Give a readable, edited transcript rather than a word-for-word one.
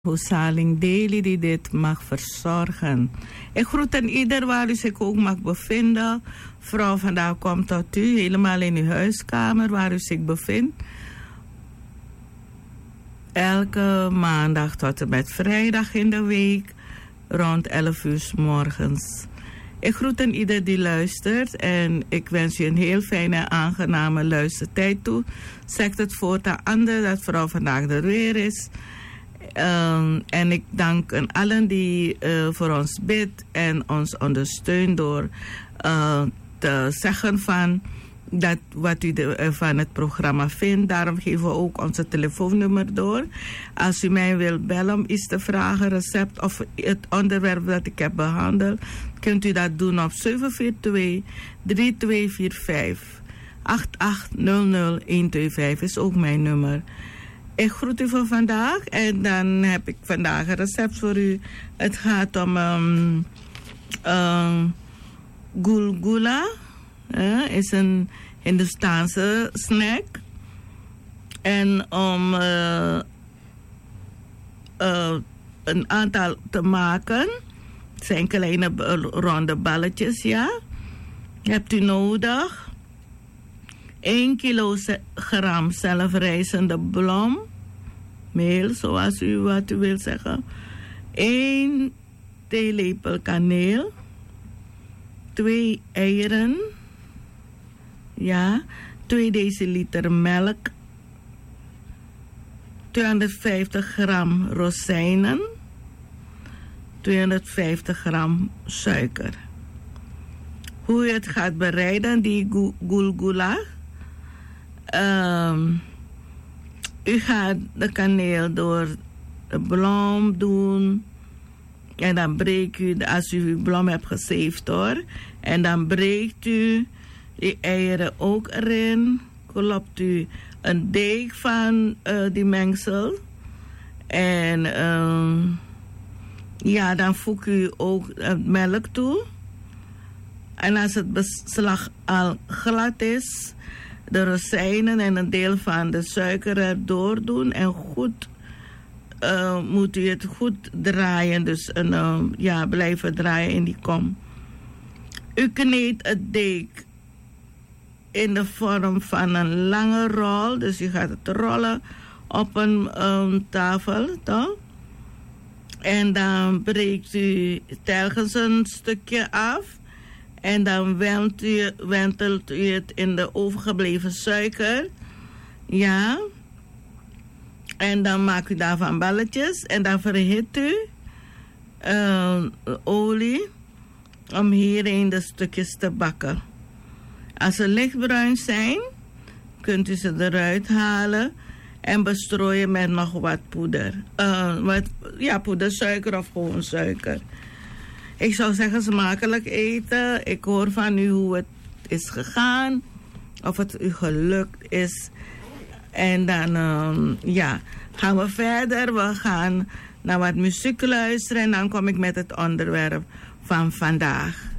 Saling Daily die dit mag verzorgen. Ik groet aan ieder waar u zich ook mag bevinden. Vrouw, vandaag komt tot u, helemaal in uw huiskamer waar u zich bevindt. Elke maandag tot en met vrijdag in de week, rond 11 uur 's morgens. Ik groet aan ieder die luistert en ik wens je een heel fijne en aangename luistertijd toe. Zegt het voort aan anderen dat vrouw vandaag er weer is. En ik dank aan allen die voor ons bidt en ons ondersteunt door te zeggen van dat wat u van het programma vindt. Daarom geven we ook onze telefoonnummer door. Als u mij wilt bellen om iets te vragen, recept of het onderwerp dat ik heb behandeld, kunt u dat doen op 742-3245. 8800-125 is ook mijn nummer. Ik groet u voor vandaag en dan heb ik vandaag een recept voor u. Het gaat om gulgula. Is een Hindoestaanse snack. En om een aantal te maken. Het zijn kleine ronde balletjes, ja. Hebt u nodig 1 kilogram zelfrijzende bloem. Meel, zoals u wat u wil zeggen. 1 theelepel kaneel. 2 eieren. Ja. 2 deciliter melk. 250 gram rozijnen. 250 gram suiker. Hoe je het gaat bereiden, die gulgula. U gaat de kaneel door de bloem doen. En dan breekt u, als u uw bloem hebt gezeefd hoor. En dan breekt u die eieren ook erin. Klopt u een deeg van die mengsel. En ja, dan voegt u ook melk toe. En als het beslag al glad is, de rozijnen en een deel van de suiker erdoor doen. En goed, moet u het goed draaien. Dus blijven draaien in die kom. U kneedt het deeg in de vorm van een lange rol. Dus u gaat het rollen op een tafel, toch? En dan breekt u telkens een stukje af. En dan wentelt u het in de overgebleven suiker. Ja. En dan maakt u daarvan balletjes. En dan verhit u olie om hierin de stukjes te bakken. Als ze lichtbruin zijn, kunt u ze eruit halen en bestrooien met nog wat poeder. Poedersuiker of gewoon suiker. Ik zou zeggen, smakelijk eten. Ik hoor van u hoe het is gegaan. Of het u gelukt is. En dan gaan we verder. We gaan naar wat muziek luisteren. En dan kom ik met het onderwerp van vandaag.